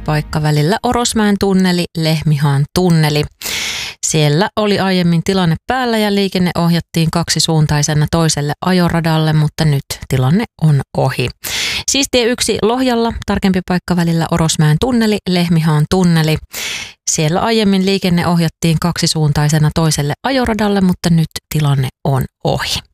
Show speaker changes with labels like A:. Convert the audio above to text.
A: paikka välillä Orosmäen tunneli, Lehmihaan tunneli. Siellä oli aiemmin tilanne päällä ja liikenne ohjattiin kaksisuuntaisena toiselle ajoradalle, mutta nyt tilanne on ohi. Siis tie 1 Lohjalla, tarkempi paikka välillä Orosmäen tunneli, Lehmihaan tunneli. Siellä aiemmin liikenne ohjattiin kaksisuuntaisena toiselle ajoradalle, mutta nyt tilanne on ohi.